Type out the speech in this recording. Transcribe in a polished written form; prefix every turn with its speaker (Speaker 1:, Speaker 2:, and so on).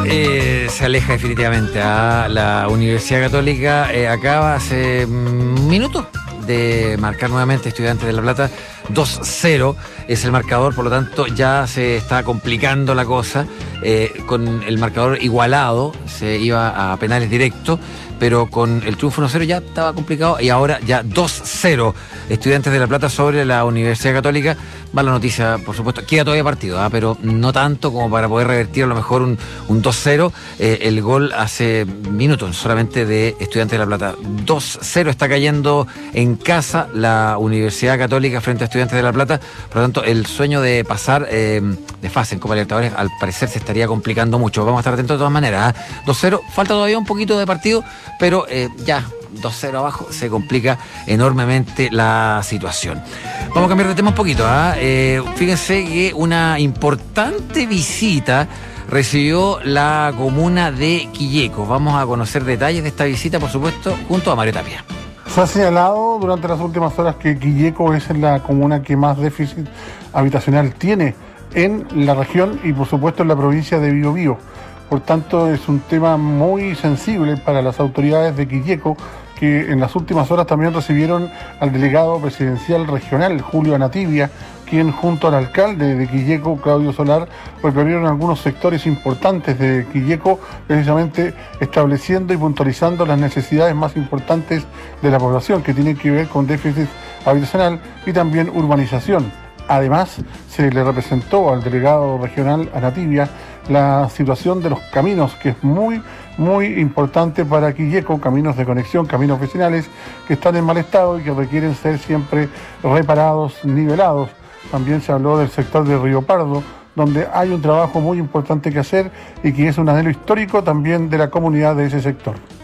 Speaker 1: Se aleja definitivamente. La Universidad Católica acaba hace minutos de marcar nuevamente Estudiantes de La Plata. 2-0 es el marcador, por lo tanto ya se está complicando la cosa. Con el marcador igualado se iba a penales directos, pero con el triunfo 1-0 ya estaba complicado, y ahora ya 2-0 Estudiantes de La Plata sobre la Universidad Católica. Va la noticia, por supuesto, queda todavía partido, pero no tanto como para poder revertir a lo mejor un 2-0. El gol hace minutos solamente de Estudiantes de La Plata. 2-0 está cayendo en casa la Universidad Católica frente a Estudiantes de La Plata. Por lo tanto, el sueño de pasar de fase en Copa Libertadores al parecer se estaría complicando mucho. Vamos a estar atentos de todas maneras. 2-0, falta todavía un poquito de partido, pero ya 2-0 abajo se complica enormemente la situación. Vamos a cambiar de tema un poquito. Fíjense que una importante visita recibió la comuna de Quilleco. Vamos a conocer detalles de esta visita, por supuesto, junto a Mario Tapia.
Speaker 2: Se ha señalado durante las últimas horas que Quilleco es la comuna que más déficit habitacional tiene en la región y, por supuesto, en la provincia de Biobío. Por tanto, es un tema muy sensible para las autoridades de Quilleco, que en las últimas horas también recibieron al delegado presidencial regional, Julio Anativia, quien junto al alcalde de Quilleco, Claudio Solar, recorrieron algunos sectores importantes de Quilleco, precisamente estableciendo y puntualizando las necesidades más importantes de la población, que tienen que ver con déficit habitacional y también urbanización. Además, se le representó al delegado regional Anativia la situación de los caminos, que es muy importante para Quilleco, caminos de conexión, caminos vecinales que están en mal estado y que requieren ser siempre reparados, nivelados. También se habló del sector de Río Pardo, donde hay un trabajo muy importante que hacer y que es un anhelo histórico también de la comunidad de ese sector.